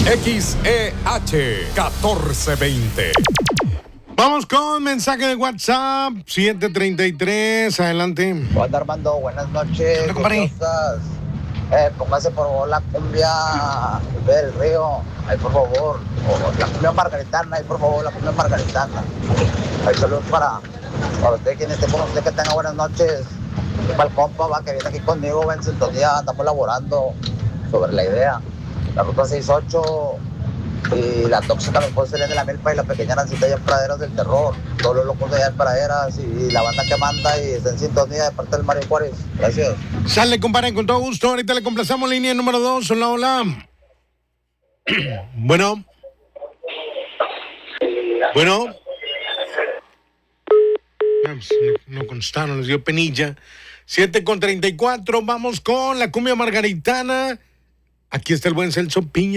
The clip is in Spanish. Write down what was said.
XEH 1420. Vamos con mensaje de WhatsApp 733, adelante. Hola Armando, buenas noches. Hola, compadre. Póngase por favor la cumbia del río, ahí por favor. O la cumbia margaritana, ahí por favor, la cumbia margaritana. Ahí saludos para usted, quien esté con usted, que tenga buenas noches. Y para el compa, va, que viene aquí conmigo, va en sintonía, andamos elaborando sobre la idea. La ruta 68 y la tóxica, los puede ser de la Milpa y la pequeña Nancita allá en Praderas del Terror. Todos los locos de allá en Praderas y la banda que manda y está en sintonía de parte del Mario Juárez. Gracias. Sale, compadre, con todo gusto. Ahorita le complacemos línea número 2. Hola, hola. Bueno. No contestaron, les dio penilla. 7:34, vamos con la cumbia margaritana. Aquí está el buen Celso Piña.